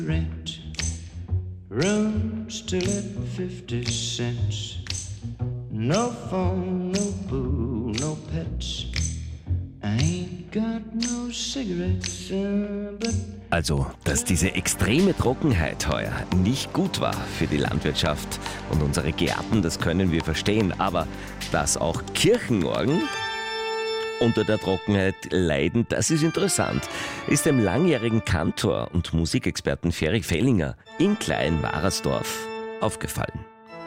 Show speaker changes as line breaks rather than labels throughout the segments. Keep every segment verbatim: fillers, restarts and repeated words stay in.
Rent, room still at fifty cents. No phone, no boo, no pets. I ain't got no cigarettes, uh, but
Also, dass diese extreme Trockenheit heuer nicht gut war für die Landwirtschaft und unsere Gärten, das können wir verstehen. Aber dass auch Kirchenorgeln unter der Trockenheit leiden, das ist interessant, ist dem langjährigen Kantor und Musikexperten Ferry Fellinger in Klein-Warersdorf aufgefallen.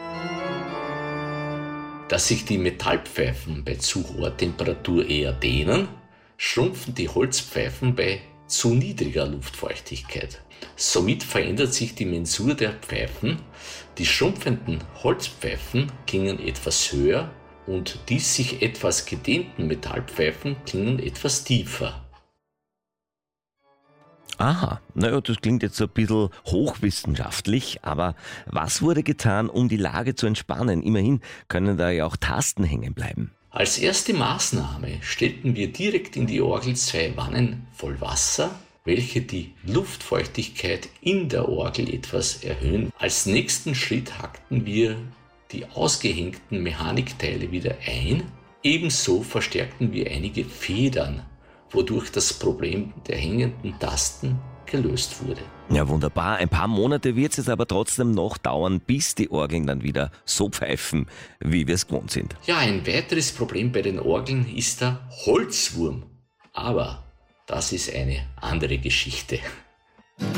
Dass sich die Metallpfeifen bei zu hoher Temperatur eher dehnen, schrumpfen die Holzpfeifen bei zu niedriger Luftfeuchtigkeit. Somit verändert sich die Mensur der Pfeifen. Die schrumpfenden Holzpfeifen klingen etwas höher und die sich etwas gedehnten Metallpfeifen klingen etwas tiefer.
Aha, naja, das klingt jetzt so ein bisschen hochwissenschaftlich, aber was wurde getan, um die Lage zu entspannen? Immerhin können da ja auch Tasten hängen bleiben.
Als erste Maßnahme stellten wir direkt in die Orgel zwei Wannen voll Wasser, welche die Luftfeuchtigkeit in der Orgel etwas erhöhen. Als nächsten Schritt hackten wir die ausgehängten Mechanikteile wieder ein. Ebenso verstärkten wir einige Federn, wodurch das Problem der hängenden Tasten gelöst wurde.
Ja, wunderbar. Ein paar Monate wird es jetzt aber trotzdem noch dauern, bis die Orgeln dann wieder so pfeifen, wie wir es gewohnt sind.
Ja, ein weiteres Problem bei den Orgeln ist der Holzwurm. Aber das ist eine andere Geschichte.